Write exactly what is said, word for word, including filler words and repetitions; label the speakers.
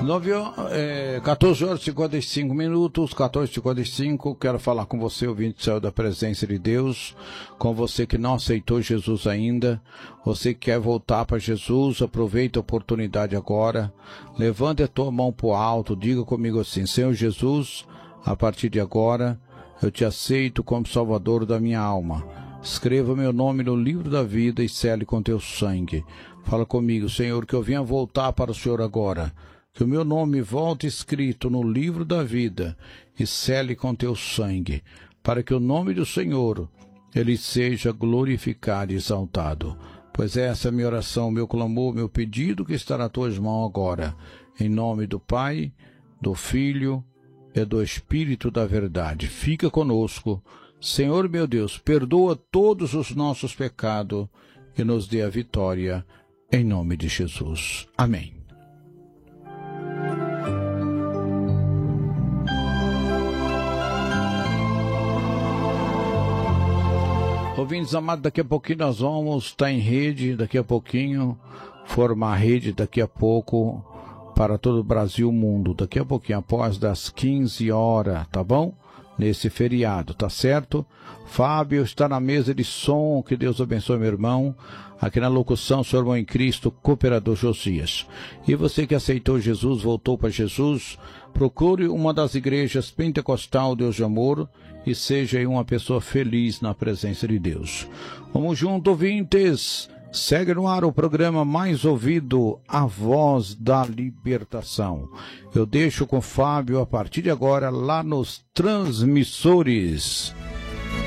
Speaker 1: nove, é, quatorze horas e cinquenta e cinco minutos, quatorze e cinquenta e cinco, quero falar com você, ouvinte do céu da presença de Deus, com você que não aceitou Jesus ainda, você que quer voltar para Jesus, aproveita a oportunidade agora, levante a tua mão para o alto, diga comigo assim: Senhor Jesus, a partir de agora, eu te aceito como Salvador da minha alma, escreva meu nome no livro da vida e sele com teu sangue. Fala comigo: Senhor, que eu venha voltar para o Senhor agora, que o meu nome volte escrito no livro da vida e sele com teu sangue, para que o nome do Senhor, ele seja glorificado e exaltado. Pois essa é a minha oração, meu clamor, meu pedido que está nas tuas mãos agora, em nome do Pai, do Filho e do Espírito da verdade. Fica conosco, Senhor meu Deus, perdoa todos os nossos pecados e nos dê a vitória, em nome de Jesus. Amém. Ouvintes amados, daqui a pouquinho nós vamos estar em rede, daqui a pouquinho, formar rede daqui a pouco para todo o Brasil e o mundo. Daqui a pouquinho, após das quinze horas, tá bom? Nesse feriado, tá certo? Fábio está na mesa de som, que Deus abençoe, meu irmão. Aqui na locução, seu irmão em Cristo, cooperador Josias. E você que aceitou Jesus, voltou para Jesus, procure uma das igrejas pentecostal Deus de Amor e seja aí uma pessoa feliz na presença de Deus. Vamos junto, ouvintes. Segue no ar o programa mais ouvido, A Voz da Libertação. Eu deixo com o Fábio a partir de agora lá nos transmissores.